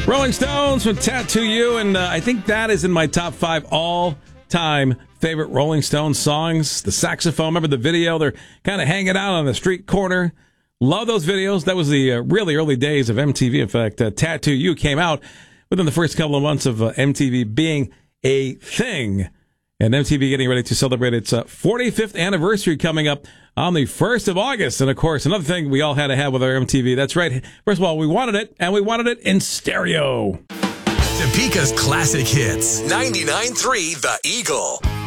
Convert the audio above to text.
Rolling Stones with Tattoo You, and I think that is in my top 5 all-time favorite Rolling Stones songs. The saxophone, remember the video? They're kind of hanging out on the street corner. Love those videos. That was the really early days of MTV. In fact, Tattoo You came out within the first couple of months of MTV being a thing. And MTV getting ready to celebrate its 45th anniversary coming up on the 1st of August. And, of course, another thing we all had to have with our MTV. That's right. First of all, we wanted it, and we wanted it in stereo. Topeka's classic hits. 99.3 The Eagle.